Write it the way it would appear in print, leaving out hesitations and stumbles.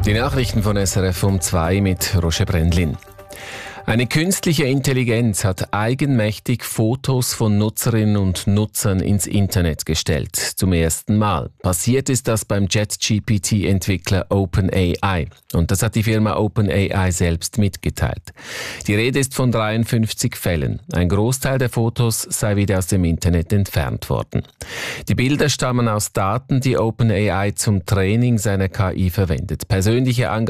Die Nachrichten von SRF um 2 mit Roger Brendlin. Eine künstliche Intelligenz hat eigenmächtig Fotos von Nutzerinnen und Nutzern ins Internet gestellt. Zum ersten Mal. Passiert ist das beim ChatGPT-Entwickler OpenAI. Und das hat die Firma OpenAI selbst mitgeteilt. Die Rede ist von 53 Fällen. Ein Großteil der Fotos sei wieder aus dem Internet entfernt worden. Die Bilder stammen aus Daten, die OpenAI zum Training seiner KI verwendet. Persönliche Angaben